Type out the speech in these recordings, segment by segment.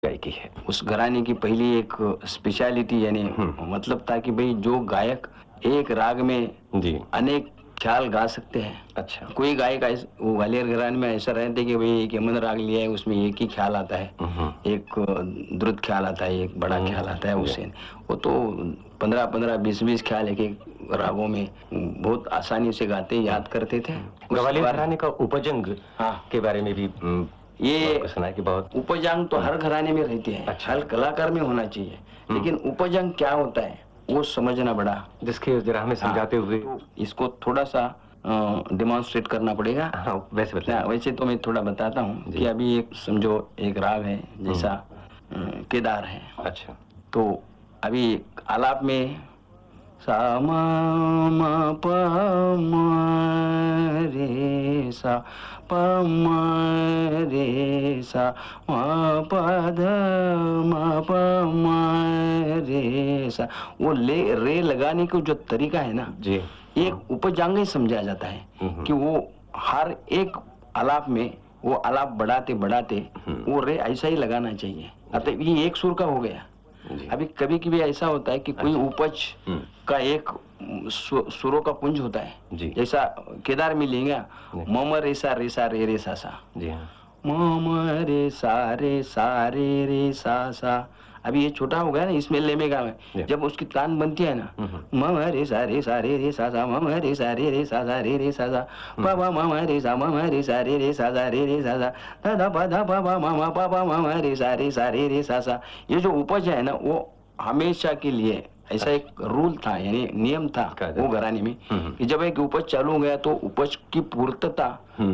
गायकी है। उस घराने की पहली एक स्पेशलिटी यानी मतलब था कि भाई जो गायक एक राग में जी। अनेक ख्याल गा सकते हैं। अच्छा। कोई गायक वो ग्वालियर घराने में ऐसा रहते कि भाई एक यमन राग लिया है, उसमें एक ही ख्याल आता है, एक द्रुत ख्याल आता है, एक बड़ा ख्याल आता है। उससे वो तो 15-15, 20-20 ख्याल एक एक रागों में बहुत आसानी से गाते याद करते थे। ग्वालियर घराने का उपजंग के बारे में भी ये सुना है कि बहुत उपजंग तो हर घराने में रहते हैं। अच्छा। हर कलाकार में होना चाहिए, लेकिन उपजंग क्या होता है वो समझना बड़ा, जिसके जरा हमें समझाते हुए तो इसको थोड़ा सा डिमॉन्स्ट्रेट करना पड़ेगा। वैसे बताएं। वैसे तो मैं थोड़ा बताता हूँ कि अभी एक समझो एक राग है जैसा केदार है। अच्छा। तो अभी आलाप में सा म प म रे सा प म रे सा म प ध म प म रे सा, वो ले रे लगाने का जो तरीका है ना जी, एक उपजांग ही समझा जाता है कि वो हर एक आलाप में वो आलाप बढ़ाते बढ़ाते वो रे ऐसा ही लगाना चाहिए। अतः ये एक सुर का हो गया। अभी कभी कभी ऐसा होता है कि कोई उपज का एक सुरों का पुंज होता है, जैसा केदार में लेंगे मम रे सा रे रे सा सा, मम रे सा रे सा। अभी ये छोटा हो गया ना, इसमें लेमेगा में जब उसकी तान बनती है ना, मम रे सा रे सा सा, मम रे सा रे सा सा, पापा मम रे सा रे सा सा, दादा पादा पापा मामा पापा मम रे सा सा। ये जो उपज है ना वो हमेशा के लिए ऐसा एक रूल था, यानी नियम था वो घराने में कि जब एक उपज चालू हो गया तो उपज की पूर्तता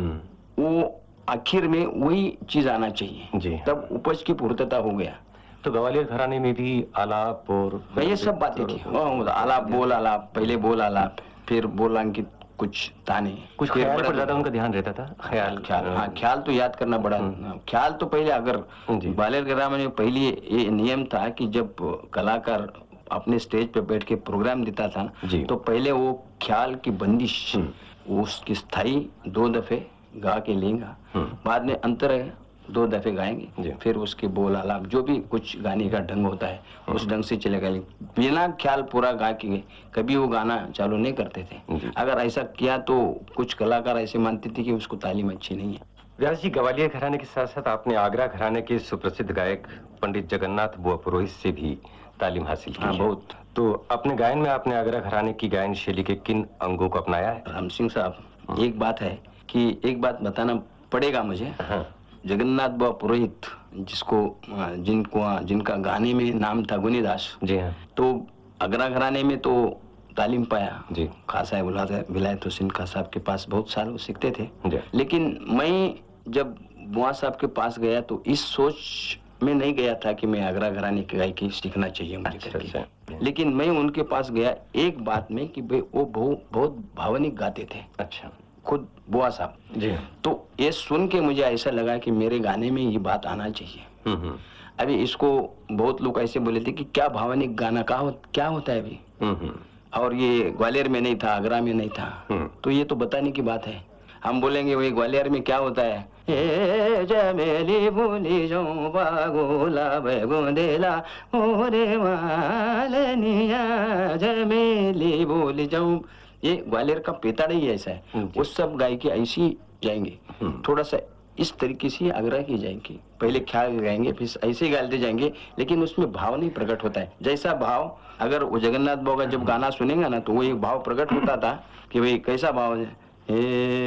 वो आखिर में वही चीज आना चाहिए, तब उपज की पूर्तता हो गया। तो ग्वालियर घराने में भी आलाप और ये सब बातें थी। आलाप बोल आलाप, पहले बोल आलाप, फिर बोलांकित कुछ ताने, कुछ ख्याल पर ज्यादा उनका ध्यान रहता था। ख्याल तो याद करना बड़ा। ख्याल तो पहले अगर ग्वालियर घराने में पहले ये नियम था कि जब कलाकार अपने स्टेज पे बैठ के प्रोग्राम देता था तो पहले वो ख्याल की बंदिश उसकी स्थाई 2 दफे गा के लेगा, बाद में अंतर 2 दफे गाएंगे, फिर उसके बोल आलाप जो भी कुछ गाने का ढंग होता है उस ढंग से चलेगा। बिना ख्याल पूरा गा के कभी वो गाना चालू नहीं करते थे। अगर ऐसा किया तो कुछ कलाकार ऐसे मानते थे कि उसको तालीम अच्छी नहीं है। व्यास जी, ग्वालियर घराने के साथ साथ आपने आगरा घराने के सुप्रसिद्ध गायक पंडित जगन्नाथ बुआ पुरोहित से भी तालीम हासिल की है। बहुत। तो अपने गायन में आपने आगरा घराने की गायन शैली के किन अंगों को अपनाया है? राम सिंह साहब, एक बात है कि एक बात बताना पड़ेगा मुझे। जगन्नाथ बुआ पुरोहित जिनका गाने में नाम था गुनीदास जी हाँ, तो आगरा घराने में तो तालीम पाया जी। खां साहब विलायत हुसैन खां साहब के पास बहुत साल वो सीखते थे। लेकिन मैं जब बुआ साहब के पास गया तो इस सोच में नहीं गया था कि मैं आगरा घराने की गायकी सीखना चाहिए मुझे करके। लेकिन मैं उनके पास गया एक बात में कि भाई वो बहुत भावनिक गाते थे। अच्छा। खुद बुआ साहब जी। तो ये सुन के मुझे ऐसा लगा कि मेरे गाने में ये बात आना चाहिए। अभी इसको बहुत लोग ऐसे बोले थे कि क्या भावनिक गाना क्या होता है अभी, और ये ग्वालियर में नहीं था, आगरा में नहीं था, तो ये तो बताने की बात है। हम बोलेंगे वही ग्वालियर में क्या होता है, ए जमेली बोली जाऊं बागोला बेगोंदेला मोरे मालनिया जमेली बोली जाऊं, ये ग्वालियर का पेताड़ा ही ऐसा है। वो सब गायकी ऐसी जाएंगे, थोड़ा सा इस तरीके से आग्रह की जाएगी, पहले ख्याल गाएंगे फिर ऐसे ही गाते जाएंगे, लेकिन उसमें भाव नहीं प्रकट होता है। जैसा भाव अगर वो जगन्नाथ बाबू का जब गाना सुनेगा ना तो वो एक भाव प्रकट होता था कि भाई कैसा भाव है,